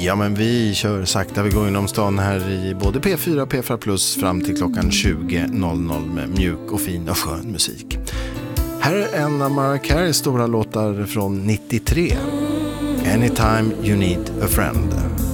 Ja, men vi kör sakta. Vi går inom stan här i både P4 och P4 Plus fram till klockan 20.00 med mjuk och fin och skön musik. Här är en av Mariah Careys stora låtar från 93. Anytime you need a friend.